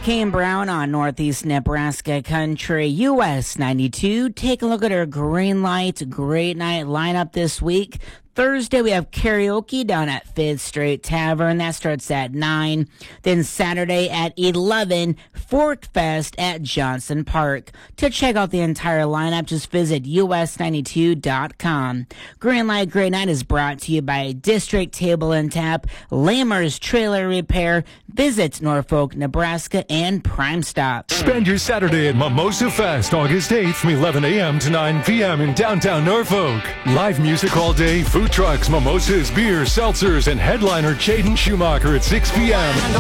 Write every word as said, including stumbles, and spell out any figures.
Kane Brown on Northeast Nebraska Country, U S ninety-two. Take a look at our green light, great night lineup this week. Thursday, we have karaoke down at Fifth Street Tavern. That starts at nine. Then Saturday at eleven, Fork Fest at Johnson Park. To check out the entire lineup, just visit U S ninety-two dot com. Green Light Great Night is brought to you by District Table and Tap, Lamers Trailer Repair, Visit Norfolk, Nebraska, and Prime Stop. Spend your Saturday at Mimosa Fest, August eighth from eleven a.m. to nine p.m. in downtown Norfolk. Live music all day, food trucks, mimosas, beer, seltzers, and headliner Jaden Schumacher at six p.m.